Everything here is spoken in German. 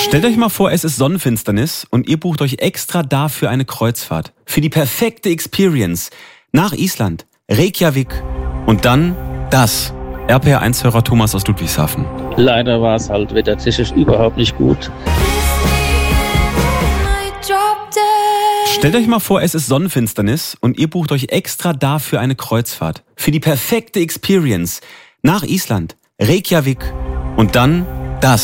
Stellt euch mal vor, es ist Sonnenfinsternis und ihr bucht euch extra dafür eine Kreuzfahrt. Für die perfekte Experience. Nach Island, Reykjavik und dann das. RPR1-Hörer Thomas aus Ludwigshafen. Leider war es halt wettertechnisch überhaupt nicht gut. Stellt euch mal vor, es ist Sonnenfinsternis und ihr bucht euch extra dafür eine Kreuzfahrt. Für die perfekte Experience. Nach Island, Reykjavik und dann